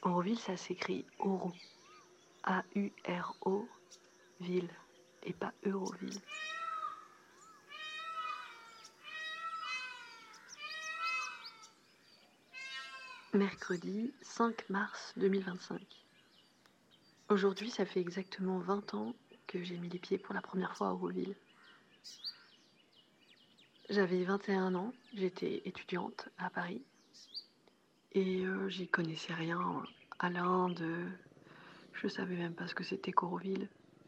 Auroville, ça s'écrit Auro. A-U-R-O, ville, et pas Euroville. Mercredi 5 mars 2025. Aujourd'hui, ça fait exactement 20 ans que j'ai mis les pieds pour la première fois à Auroville. J'avais 21 ans, j'étais étudiante à Paris et j'y connaissais rien à l'Inde, je savais même pas ce que c'était qu'Auroville.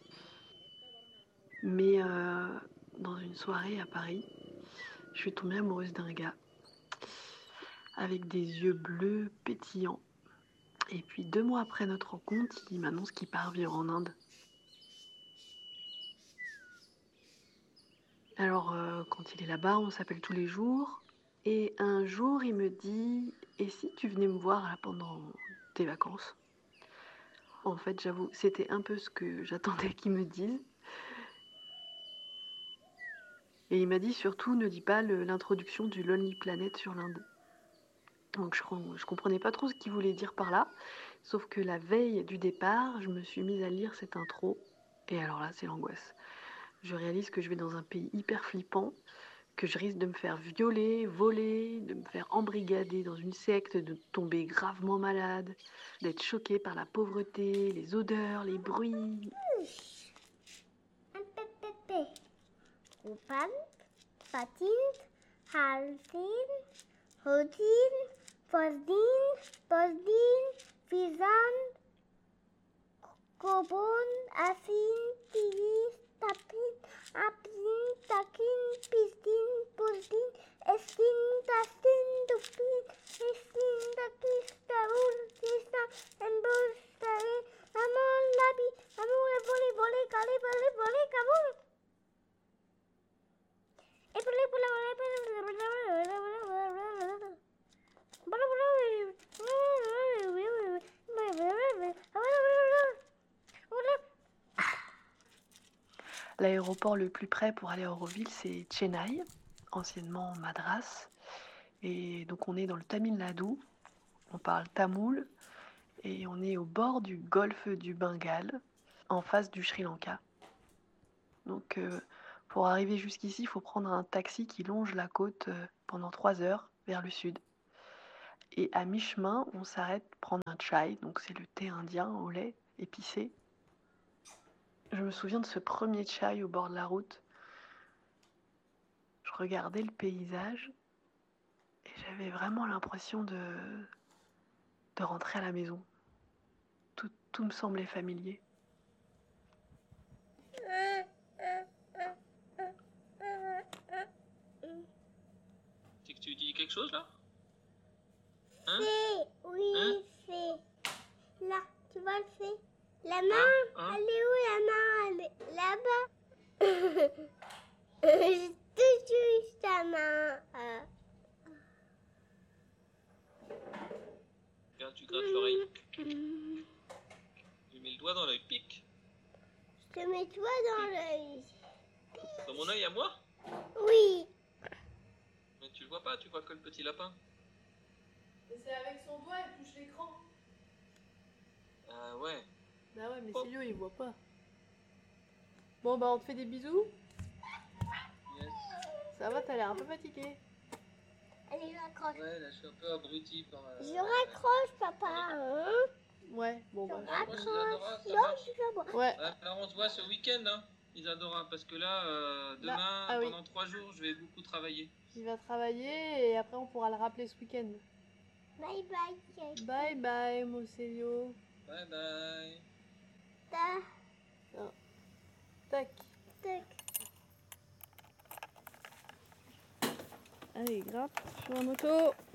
Mais dans une soirée à Paris, je suis tombée amoureuse d'un gars avec des yeux bleus pétillants. Et puis 2 mois après notre rencontre, il m'annonce qu'il part vivre en Inde. Alors quand il est là-bas, on s'appelle tous les jours. Et un jour, il me dit « Et si tu venais me voir là, pendant tes vacances ?» En fait, j'avoue, c'était un peu ce que j'attendais qu'il me dise. Et il m'a dit surtout, ne dis pas l'introduction du Lonely Planet sur l'Inde. Donc je comprenais pas trop ce qu'il voulait dire par là. Sauf que la veille du départ, je me suis mise à lire cette intro. Et alors là, c'est l'angoisse. Je réalise que je vais dans un pays hyper flippant, que je risque de me faire violer, voler, de me faire embrigader dans une secte, de tomber gravement malade, d'être choquée par la pauvreté, les odeurs, les bruits. Rupan, Patin, Haltin, Hodin, Posdin, Fizan, Kobon, Asin, Tiris, Tapin, Apin, Takin, Pistin, Pusdin, Estin, Tastin, Dupin, Estin, Takis, Tarul, Tistan, Embus, Tare, Amon, Labi, Amor, Vole, Kale, Vole, Kabul. L'aéroport le plus près pour aller à Auroville, c'est Chennai, anciennement Madras. Et donc on est dans le Tamil Nadu, on parle tamoul, et on est au bord du golfe du Bengale, en face du Sri Lanka. Donc pour arriver jusqu'ici, il faut prendre un taxi qui longe la côte pendant 3 heures vers le sud. Et à mi-chemin, on s'arrête prendre un chai, donc c'est le thé indien au lait épicé. Je me souviens de ce premier chai au bord de la route. Je regardais le paysage et j'avais vraiment l'impression de rentrer à la maison. Tout me semblait familier. C'est que tu dis quelque chose là? Hein? Fais, oui, Hein? fais. Là, tu vois le fait. La main, Hein? elle est où la main? Elle est là-bas. Je touche ta main. Regarde, tu grattes l'oreille. Tu mets le doigt dans l'œil, pique. Je te mets toi dans l'œil. Dans mon œil à moi? Oui. Mais tu le vois pas, tu vois que le petit lapin. Mais c'est avec son doigt, il touche l'écran. Ah ouais. Bah ouais, mais Oh. Célio, il voit pas. Bon, bah on te fait des bisous. Yes. Ça va, t'as l'air un peu fatigué. Allez, je raccroche. Ouais, là je suis un peu abruti par... Je raccroche, papa. Hein? Ouais, bon, Je bah. raccroche. Isadora, ça Non, marche. tu fais moi. Ouais. Alors on se voit ce week-end, hein, Isadora, parce que là, demain, Là, ah oui. pendant 3 jours, je vais beaucoup travailler. Il va travailler et après on pourra le rappeler ce week-end. Bye bye. Bye bye, mon Célio. Bye bye. Ta, Tac. tac. Allez, gratte sur la moto.